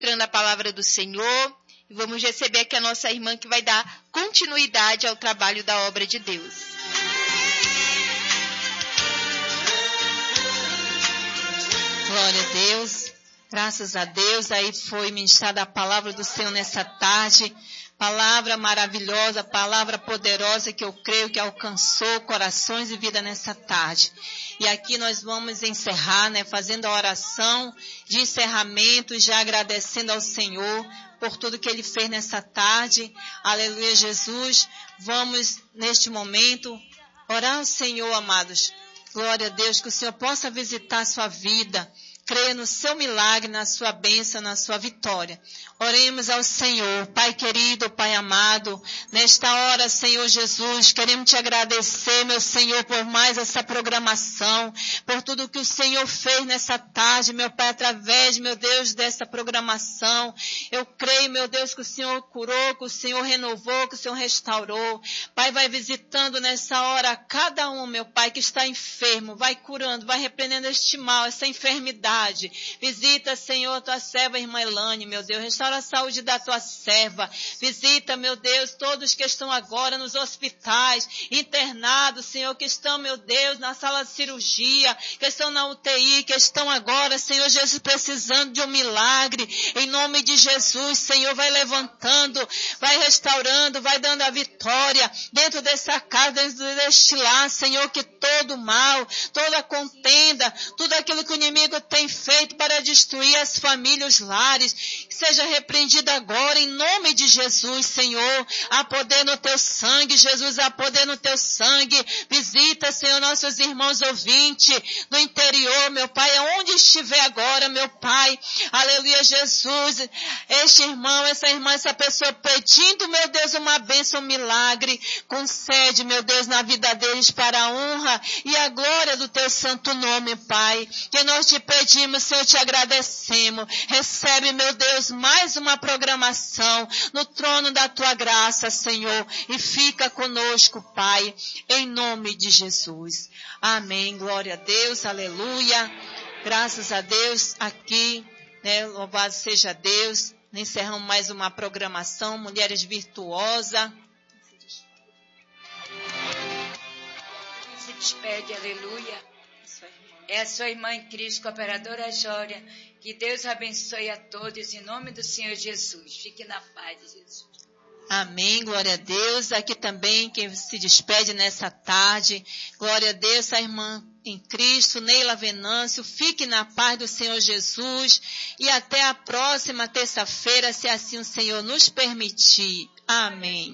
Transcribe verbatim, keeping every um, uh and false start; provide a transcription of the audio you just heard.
ministrando a palavra do Senhor e vamos receber aqui a nossa irmã que vai dar continuidade ao trabalho da obra de Deus. Glória a Deus, graças a Deus, aí foi ministrada a palavra do Senhor nessa tarde, palavra maravilhosa, palavra poderosa que eu creio que alcançou corações e vida nessa tarde. E aqui nós vamos encerrar, né, fazendo a oração de encerramento, já agradecendo ao Senhor por tudo que Ele fez nessa tarde. Aleluia, Jesus. Vamos, neste momento, orar ao Senhor, amados. Glória a Deus, que o Senhor possa visitar a sua vida. Creia no seu milagre, na sua bênção, na sua vitória. Oremos ao Senhor. Pai querido, Pai amado, nesta hora, Senhor Jesus, queremos te agradecer, meu Senhor, por mais essa programação, por tudo que o Senhor fez nessa tarde, meu Pai, através, meu Deus, dessa programação. Eu creio, meu Deus, que o Senhor curou, que o Senhor renovou, que o Senhor restaurou. Pai, vai visitando nessa hora cada um, meu Pai, que está enfermo, vai curando, vai repreendendo este mal, essa enfermidade. Visita, Senhor, tua serva, irmã Elane, meu Deus. Restaura a saúde da tua serva. Visita, meu Deus, todos que estão agora nos hospitais, internados, Senhor, que estão, meu Deus, na sala de cirurgia, que estão na U T I, que estão agora, Senhor Jesus, precisando de um milagre. Em nome de Jesus, Senhor, vai levantando, vai restaurando, vai dando a vitória dentro dessa casa, dentro deste lar, Senhor, que todo mal, toda contenda, tudo aquilo que o inimigo tem feito para destruir as famílias, os lares, seja repreendido agora em nome de Jesus, Senhor. Há poder no teu sangue, Jesus, há poder no teu sangue. Visita, Senhor, nossos irmãos ouvintes no interior, meu Pai, aonde estiver agora, meu Pai. Aleluia, Jesus. Este irmão, essa irmã, essa pessoa pedindo, meu Deus, uma bênção, um milagre. Concede, meu Deus, na vida deles para a honra e a glória do teu santo nome, Pai. Que nós te pedimos, Senhor, te agradecemos. Recebe, meu Deus, mais uma programação no trono da tua graça, Senhor, e fica conosco, Pai, em nome de Jesus. Amém. Glória a Deus, aleluia. Graças a Deus, aqui, né, louvado seja Deus. Encerramos mais uma programação, Mulheres Virtuosas. Se despede, aleluia. É a sua irmã em Cristo, cooperadora Jória. Que Deus abençoe a todos em nome do Senhor Jesus. Fique na paz de Jesus. Amém, glória a Deus. Aqui também quem se despede nessa tarde. Glória a Deus, a irmã em Cristo, Neila Venâncio. Fique na paz do Senhor Jesus. E até a próxima terça-feira, se assim o Senhor nos permitir. Amém.